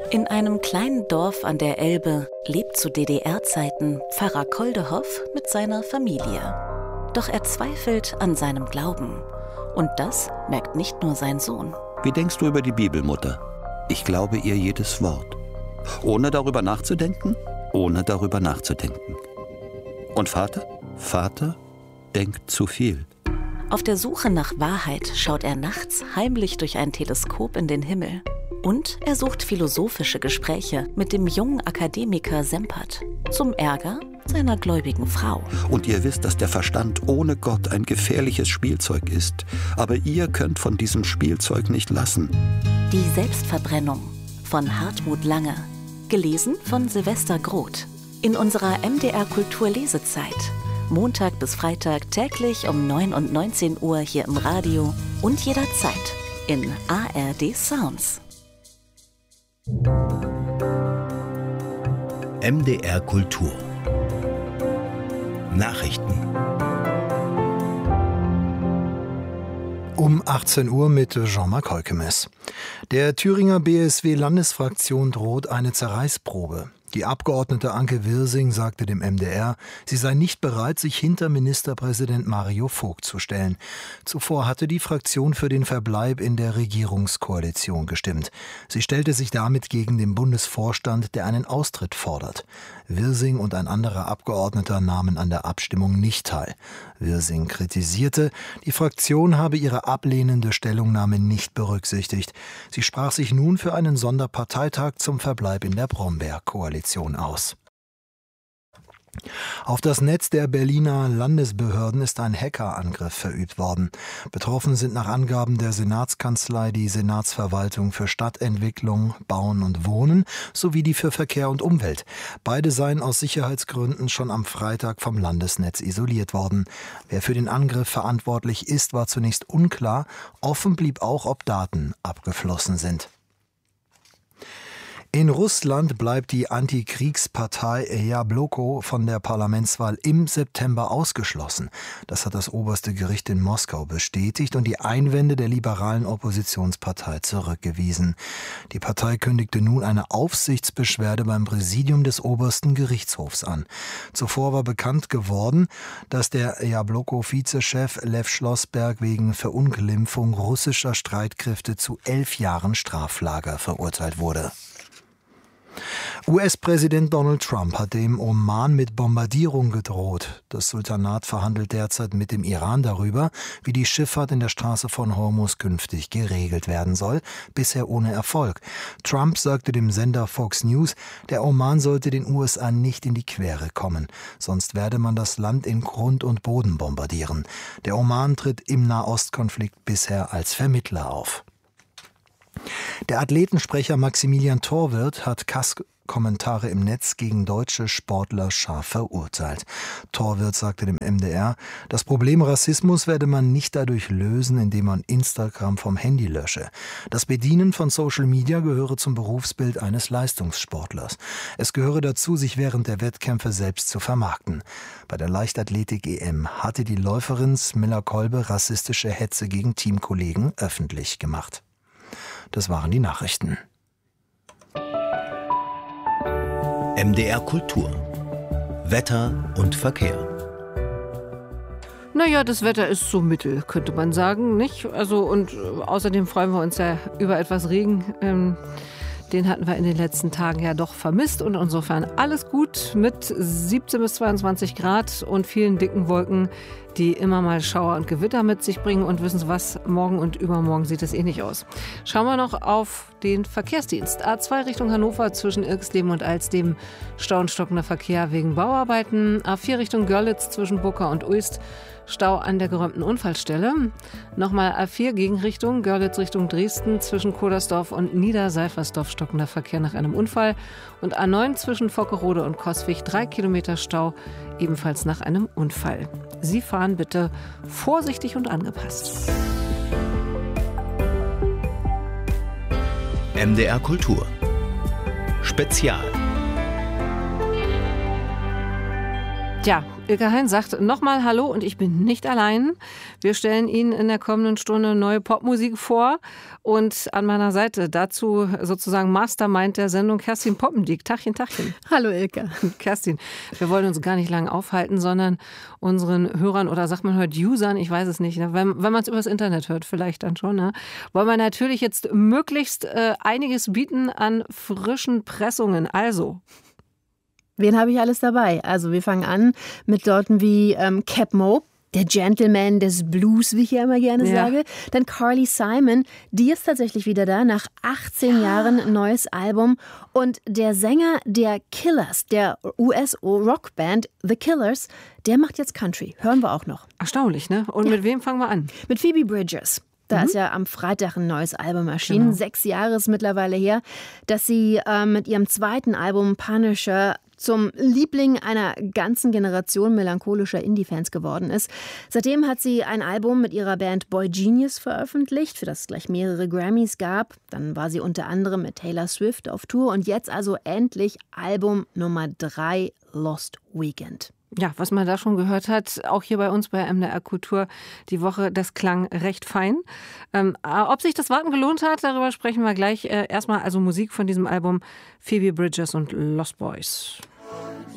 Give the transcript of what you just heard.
In einem kleinen Dorf an der Elbe lebt zu DDR-Zeiten Pfarrer Koldehoff mit seiner Familie. Doch er zweifelt an seinem Glauben. Und das merkt nicht nur sein Sohn. Wie denkst du über die Bibel, Mutter? Ich glaube ihr jedes Wort. Ohne darüber nachzudenken? Ohne darüber nachzudenken. Und Vater? Vater denkt zu viel. Auf der Suche nach Wahrheit schaut er nachts heimlich durch ein Teleskop in den Himmel. Und er sucht philosophische Gespräche mit dem jungen Akademiker Sempert. Zum Ärger seiner gläubigen Frau. Und ihr wisst, dass der Verstand ohne Gott ein gefährliches Spielzeug ist. Aber ihr könnt von diesem Spielzeug nicht lassen. Die Selbstverbrennung von Hartmut Lange. Gelesen von Silvester Groth. In unserer MDR Kultur Lesezeit. Montag bis Freitag täglich um 9 und 19 Uhr hier im Radio und jederzeit in ARD Sounds. MDR Kultur Nachrichten Um 18 Uhr mit Jean-Marc Heukemes. Der Thüringer BSW-Landesfraktion droht eine Zerreißprobe. Die Abgeordnete Anke Wirsing sagte dem MDR, sie sei nicht bereit, sich hinter Ministerpräsident Mario Vogt zu stellen. Zuvor hatte die Fraktion für den Verbleib in der Regierungskoalition gestimmt. Sie stellte sich damit gegen den Bundesvorstand, der einen Austritt fordert. Wirsing und ein anderer Abgeordneter nahmen an der Abstimmung nicht teil. Wirsing kritisierte, die Fraktion habe ihre ablehnende Stellungnahme nicht berücksichtigt. Sie sprach sich nun für einen Sonderparteitag zum Verbleib in der Brombeer-Koalition aus. Auf das Netz der Berliner Landesbehörden ist ein Hackerangriff verübt worden. Betroffen sind nach Angaben der Senatskanzlei die Senatsverwaltung für Stadtentwicklung, Bauen und Wohnen sowie die für Verkehr und Umwelt. Beide seien aus Sicherheitsgründen schon am Freitag vom Landesnetz isoliert worden. Wer für den Angriff verantwortlich ist, war zunächst unklar. Offen blieb auch, ob Daten abgeflossen sind. In Russland bleibt die Antikriegspartei Jabloko von der Parlamentswahl im September ausgeschlossen. Das hat das oberste Gericht in Moskau bestätigt und die Einwände der liberalen Oppositionspartei zurückgewiesen. Die Partei kündigte nun eine Aufsichtsbeschwerde beim Präsidium des obersten Gerichtshofs an. Zuvor war bekannt geworden, dass der Jabloko-Vizechef Lew Schlossberg wegen Verunglimpfung russischer Streitkräfte zu 11 Jahren Straflager verurteilt wurde. US-Präsident Donald Trump hat dem Oman mit Bombardierung gedroht. Das Sultanat verhandelt derzeit mit dem Iran darüber, wie die Schifffahrt in der Straße von Hormuz künftig geregelt werden soll, bisher ohne Erfolg. Trump sagte dem Sender Fox News, der Oman sollte den USA nicht in die Quere kommen, sonst werde man das Land in Grund und Boden bombardieren. Der Oman tritt im Nahostkonflikt bisher als Vermittler auf. Der Athletensprecher Maximilian Thorwirth hat Kommentare im Netz gegen deutsche Sportler scharf verurteilt. Thorwirth sagte dem MDR, das Problem Rassismus werde man nicht dadurch lösen, indem man Instagram vom Handy lösche. Das Bedienen von Social Media gehöre zum Berufsbild eines Leistungssportlers. Es gehöre dazu, sich während der Wettkämpfe selbst zu vermarkten. Bei der Leichtathletik-EM hatte die Läuferin Smilla Kolbe rassistische Hetze gegen Teamkollegen öffentlich gemacht. Das waren die Nachrichten. MDR Kultur Wetter und Verkehr. Naja, das Wetter ist so mittel, könnte man sagen, nicht? Also und außerdem freuen wir uns ja über etwas Regen. Den hatten wir in den letzten Tagen ja doch vermisst und insofern alles gut mit 17 bis 22 Grad und vielen dicken Wolken, die immer mal Schauer und Gewitter mit sich bringen. Und wissen Sie was, morgen und übermorgen sieht es nicht aus. Schauen wir noch auf den Verkehrsdienst. A2 Richtung Hannover zwischen Irxleben und Alsdem Stau und stockender Verkehr wegen Bauarbeiten. A4 Richtung Görlitz zwischen Bucker und Uist Stau an der geräumten Unfallstelle. Nochmal A4 Gegenrichtung, Görlitz Richtung Dresden zwischen Kodersdorf und Niederseifersdorf stockender Verkehr nach einem Unfall. Und A9 zwischen Fockerode und Coswig 3 Kilometer Stau, ebenfalls nach einem Unfall. Sie fahren bitte vorsichtig und angepasst. MDR Kultur Spezial. Tja, Ilka Hein sagt nochmal Hallo und ich bin nicht allein. Wir stellen Ihnen in der kommenden Stunde neue Popmusik vor. Und an meiner Seite dazu sozusagen Mastermind der Sendung Kerstin Poppendiek. Tachchen, Tachchen. Hallo Ilka. Kerstin, wir wollen uns gar nicht lange aufhalten, sondern unseren Hörern oder sagt man heute Usern, ich weiß es nicht, wenn man es übers Internet hört, vielleicht dann schon, ne? Wollen wir natürlich jetzt möglichst einiges bieten an frischen Pressungen. Also... Wen habe ich alles dabei? Also wir fangen an mit Leuten wie Cap Moe, der Gentleman des Blues, wie ich ja immer gerne sage. Dann Carly Simon, die ist tatsächlich wieder da, nach 18 Jahren ein neues Album. Und der Sänger der Killers, der US-Rockband The Killers, der macht jetzt Country. Hören wir auch noch. Erstaunlich, ne? Und mit wem fangen wir an? Mit Phoebe Bridgers. Da ist ja am Freitag ein neues Album erschienen. Genau. 6 Jahre ist mittlerweile her, dass sie mit ihrem zweiten Album Punisher zum Liebling einer ganzen Generation melancholischer Indie-Fans geworden ist. Seitdem hat sie ein Album mit ihrer Band Boy Genius veröffentlicht, für das es gleich mehrere Grammys gab. Dann war sie unter anderem mit Taylor Swift auf Tour und jetzt also endlich Album Nummer 3, Lost Weekend. Ja, was man da schon gehört hat, auch hier bei uns bei MDR Kultur die Woche, das klang recht fein. Ob sich das Warten gelohnt hat, darüber sprechen wir gleich. Erstmal also Musik von diesem Album Phoebe Bridgers und Lost Boys.